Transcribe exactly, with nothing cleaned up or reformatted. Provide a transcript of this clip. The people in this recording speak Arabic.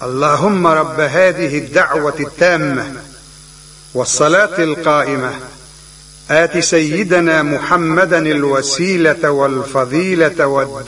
اللهم رب هذه الدعوة التامة والصلاة القائمة آت سيدنا محمدا الوسيلة والفضيلة والدعوة